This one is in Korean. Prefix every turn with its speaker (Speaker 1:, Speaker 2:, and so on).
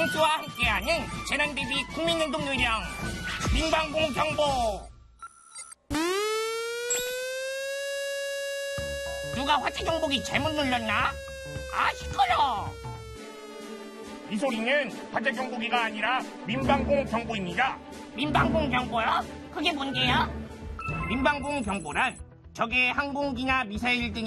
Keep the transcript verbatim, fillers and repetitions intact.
Speaker 1: 씨와 함께하는 재난 대비 국민운동 요령 민방공 경보. 누가 화재 경보기 잘못 눌렀나? 아, 시끄러. 이 소리는 화재 경보기가 아니라 민방공 경보입니다. 민방공 경보요? 그게 뭔데요? 민방공 경보란 적의 항공기나 미사일 등의